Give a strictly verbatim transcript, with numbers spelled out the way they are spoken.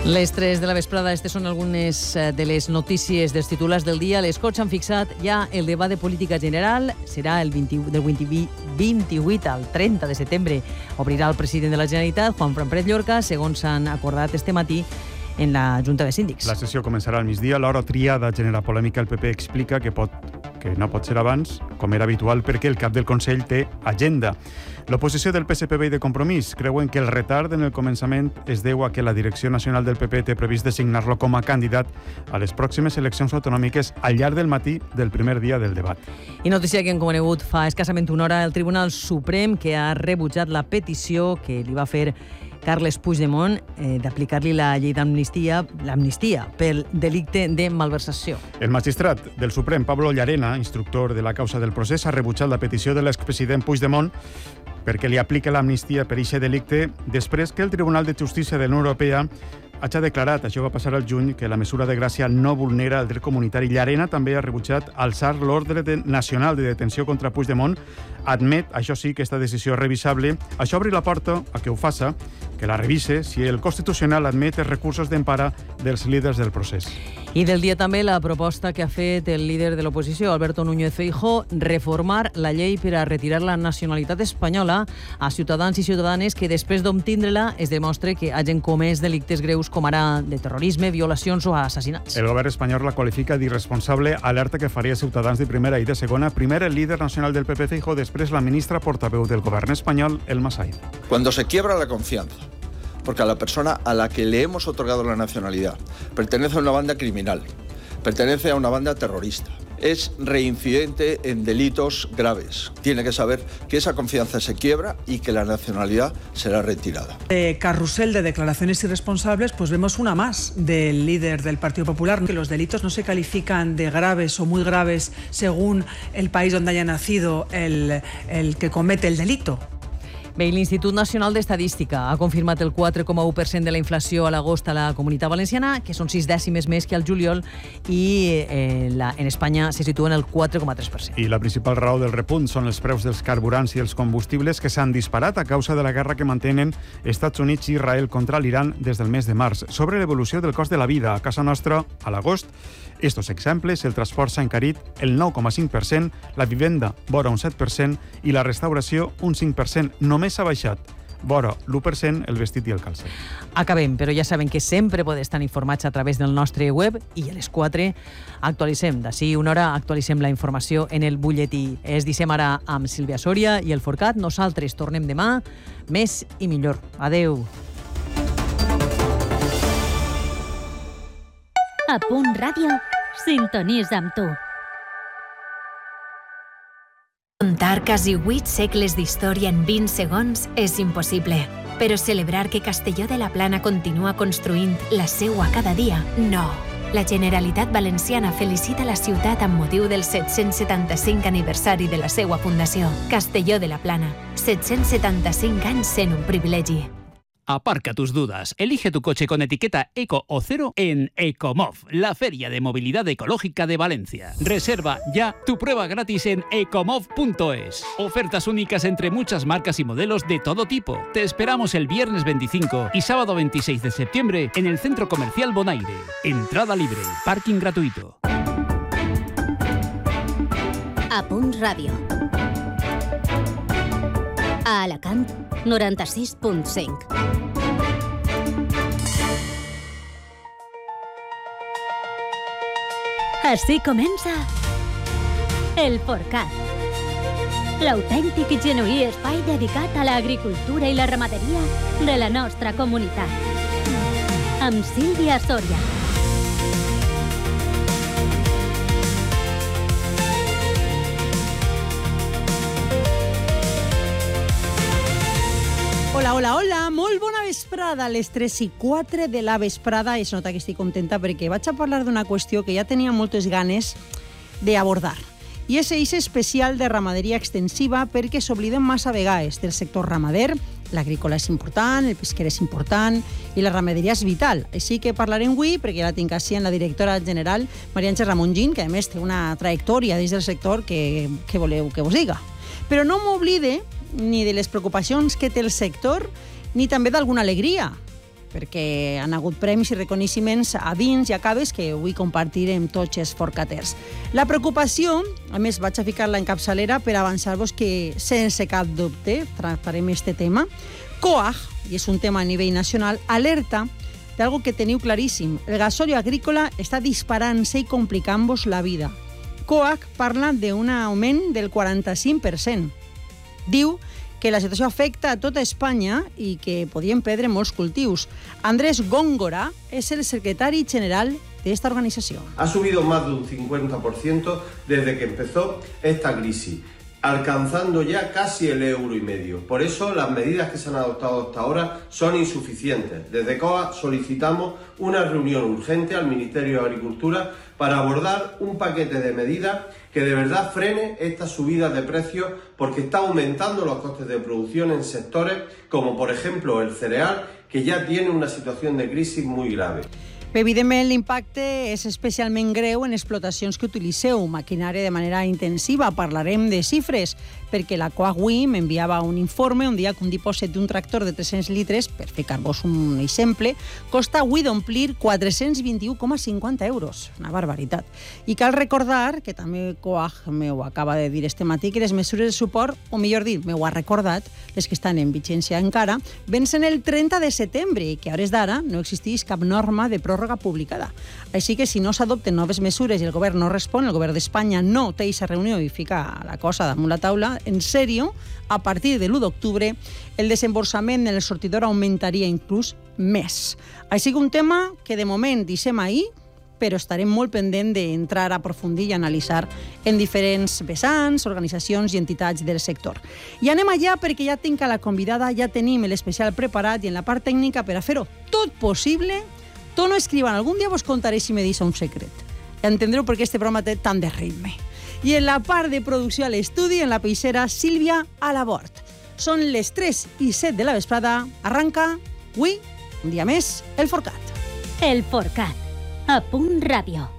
Les tres de la vesprada, aquestes són algunes de les notícies dels titulars del dia. Les Corts han fixat ja el debat de política general. Serà el vint, del vint-i-vuit al trenta de setembre. Obrirà el president de la Generalitat, Juan Fran Pérez Llorca, segons s'han acordat este matí en la Junta de Síndics. La sessió començarà al migdia. L'hora triada genera polèmica. El P P explica que, pot, que no pot ser abans, com era habitual, perquè el cap del Consell té agenda. L'oposició del P S P B i de Compromís creuen que el retard en el començament es deu a que la direcció nacional del P P té previst designar-lo com a candidat a les pròximes eleccions autonòmiques al llarg del matí del primer dia del debat. I notícia que hem conegut fa escassament una hora el Tribunal Suprem, que ha rebutjat la petició que li va fer Carles Puigdemont eh, d'aplicar-li la llei d'amnistia, l'amnistia pel delicte de malversació. El magistrat del Suprem, Pablo Llarena, instructor de la causa del procés, ha rebutjat la petició de l'expresident Puigdemont perquè li aplica l'amnistia per aquest delicte després que el Tribunal de Justícia de la Unió Europea hagi declarat, això va passar al juny, que la mesura de gràcia no vulnera el dret comunitari. Llarena també ha rebutjat alçar l'ordre de, nacional de detenció contra Puigdemont. Admet, això sí, que aquesta decisió és revisable. Això obri la porta a que ho faça, que la revise, si el Constitucional admet els recursos d'empara dels líders del procés. I del dia també la proposta que ha fet el líder de l'oposició, Alberto Núñez Feijóo, reformar la llei per a retirar la nacionalitat espanyola a ciutadans i ciutadanes que després d'obtindre-la es demostre que hagin comès delictes greus com ara de terrorisme, violacions o assassinats. El govern espanyol la qualifica d'irresponsable, alerta que faria ciutadans de primera i de segona. Primer el líder nacional del P P Feijóo, després la ministra portaveu del govern espanyol, Elma Said. Cuando se quiebra la confianza, porque a la persona a la que le hemos otorgado la nacionalidad pertenece a una banda criminal, pertenece a una banda terrorista, es reincidente en delitos graves. Tiene que saber que esa confianza se quiebra y que la nacionalidad será retirada. Eh, carrusel de declaraciones irresponsables, pues vemos una más del líder del Partido Popular, que los delitos no se califican de graves o muy graves según el país donde haya nacido el, el que comete el delito. Bé, l'Institut Nacional d'Estadística ha confirmat el quatre coma u per cent de la inflació a l'agost a la Comunitat Valenciana, que són sis dècimes més que al juliol, i eh, la, en Espanya se situa en el quatre coma tres per cent. I la principal raó del repunt són els preus dels carburants i els combustibles, que s'han disparat a causa de la guerra que mantenen Estats Units i Israel contra l'Iran des del mes de març. Sobre l'evolució del cost de la vida a casa nostra, a l'agost, estos exemples: el transport s'ha encarit el nou coma cinc per cent, la vivenda vora un set per cent i la restauració un cinc per cent. Només s'ha baixat vora l'u per cent el vestit i el calçat. Acabem, però ja saben que sempre podeu estar informats a través del nostre web i a les quatre actualitzem. D'ací una hora actualitzem la informació en el butlletí. Es dissem ara amb Sílvia Soria i el Forcat. Nosaltres tornem demà, més i millor. Adeu. A Punt Ràdio, sintonitza amb tu. Contar quasi vuit segles d'història en vint segons és impossible, però celebrar que Castelló de la Plana continua construint la seua cada dia, no. La Generalitat Valenciana felicita la ciutat amb motiu del set-cents setanta-cinc aniversari de la seua fundació. Castelló de la Plana, set-cents setanta-cinc anys sent un privilegi. Aparca tus dudas. Elige tu coche con etiqueta Eco o Cero en Ecomov, la feria de movilidad ecológica de Valencia. Reserva ya tu prueba gratis en ecomov punto es. Ofertas únicas entre muchas marcas y modelos de todo tipo. Te esperamos el viernes veinticinco y sábado veintiséis de septiembre en el Centro Comercial Bonaire. Entrada libre, parking gratuito. A Punt Ràdio. A Alacant, noranta-sis punt cinc. Així comença el Forcat, l'autèntic i genuí espai dedicat a l'agricultura i la ramaderia de la nostra comunitat. Amb Sílvia Soria. Hola, hola, hola, molt bona vesprada. A les tres i quatre de la vesprada es nota que estic contenta perquè vaig a parlar d'una qüestió que ja tenia moltes ganes d'abordar. I és eix especial de ramaderia extensiva perquè s'obliden massa vegades del sector ramader. L'agrícola és important, el pesquer és important i la ramaderia és vital. Així que parlarem avui, perquè la tinc així en la directora general, Maria Àngels Ramongín, que a més té una trajectòria dins del sector que, que voleu que vos diga. Però no m'oblide ni de les preocupacions que té el sector, ni també d'alguna alegria. perquè han hagut premis i reconeixements a vins i a caves que vull compartir amb tots els forcaters. La preocupació, a més vaig a ficar-la en capçalera per avançar-vos que sense cap dubte tractarem este tema. COAG, i és un tema a nivell nacional, alerta d'algo que teniu claríssim. El gasoli agrícola està disparant-se i complicant-vos la vida. COAG parla d'un augment del quaranta-cinc per cent. Diu que la situació afecta a tota Espanya i que podien perdre molts cultius. Andrés Góngora és el secretari general de esta organización. Ha subido más de un cincuenta por ciento desde que empezó esta crisis, alcanzando ya casi el euro y medio. Por eso las medidas que se han adoptado hasta ahora son insuficientes. Desde COAG solicitamos una reunión urgente al Ministerio de Agricultura para abordar un paquete de medidas que de verdad frene estas subidas de precios, porque está aumentando los costes de producción en sectores como por ejemplo el cereal, que ya tiene una situación de crisis muy grave. Evidentment, l'impacte és especialment greu en explotacions que utilitzeu maquinària de manera intensiva. Parlarem de xifres, perquè la COAG avui m'enviava un informe on dia que un dipòsit d'un tractor de tres-cents litres, per ficar-vos un exemple, costa avui d'omplir quatre-cents vint-i-u coma cinquanta euros. Una barbaritat. I cal recordar, que també COAG m'ho acaba de dir este matí, que les mesures de suport, o millor dit, m'ho ha recordat, les que estan en vigència encara, vencen el trenta de setembre i que a hores d'ara no existeix cap norma de pròrroga publicada. Així que si no s'adopten noves mesures i el govern no respon, el govern d'Espanya no té aquesta reunió i fica la cosa damunt la taula, en sèrio, a partir de l'u d'octubre, el desemborsament en el sortidor augmentaria inclús més. Així que un tema que de moment deixem ahir, però estarem molt pendent d'entrar a aprofundir i analitzar en diferents vessants, organitzacions i entitats del sector. I anem allà perquè ja tinc a la convidada, ja tenim l'especial preparat i en la part tècnica per a fer-ho tot possible. Tono Escribano, algun dia vos contaré si me deixa un secret. Ja entendreu per què este programa té tant de ritme. I en la part de producció a l'estudi, en la peixera, Sílvia Alabort. Són les tres i set de la vesprada. Arranca, avui, un dia més, el Forcat. El Forcat, a Punt Ràdio.